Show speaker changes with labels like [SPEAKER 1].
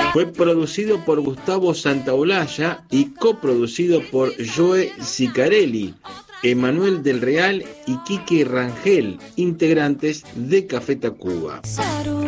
[SPEAKER 1] Fue producido por Gustavo Santaolalla y coproducido por Joe Sicarelli, Emanuel del Real y Quique Rangel, integrantes de Café Tacuba.